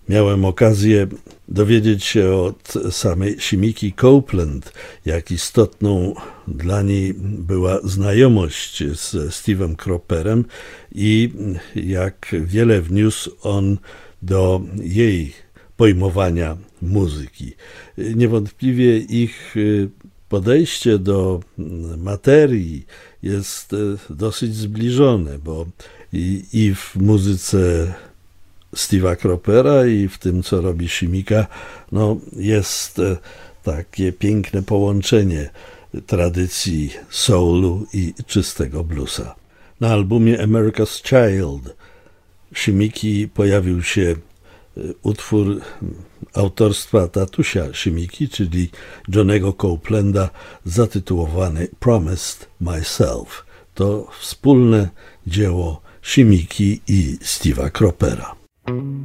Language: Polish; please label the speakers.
Speaker 1: Miałem okazję dowiedzieć się od samej Shimiki Copeland, jak istotną dla niej była znajomość z Steve'em Cropperem i jak wiele wniósł on do jej pojmowania muzyki. Niewątpliwie ich podejście do materii jest dosyć zbliżone, bo i w muzyce Steve'a Cropera i w tym, co robi Shimika, jest takie piękne połączenie tradycji soulu i czystego bluesa. Na albumie America's Child Shimiki pojawił się utwór autorstwa tatusia Shimiki, czyli Johnego Copelanda, zatytułowany Promised Myself. To wspólne dzieło Shimiki i Steve'a Cropera.